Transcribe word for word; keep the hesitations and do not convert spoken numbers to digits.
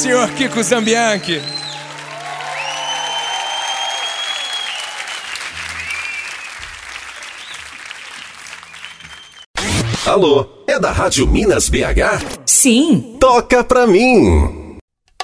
senhor Kiko Zambianchi. Alô, é da Rádio Minas B H? Sim. Toca pra mim.